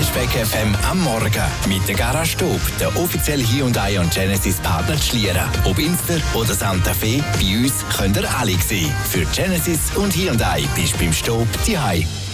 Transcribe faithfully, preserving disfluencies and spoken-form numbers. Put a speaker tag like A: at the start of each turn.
A: Speck F M am Morgen mit der Garage Stub, der offizielle Hyundai und Genesis Partner zu Schlieren. Ob Inster oder Santa Fe, bei uns könnt ihr alle sehen. Für Genesis und Hyundai bist du beim Stub zu Hause.